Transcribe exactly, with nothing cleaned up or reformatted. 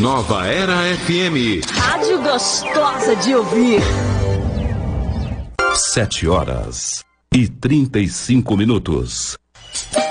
Nova Era F M. Rádio gostosa de ouvir. Sete horas e trinta e cinco minutos.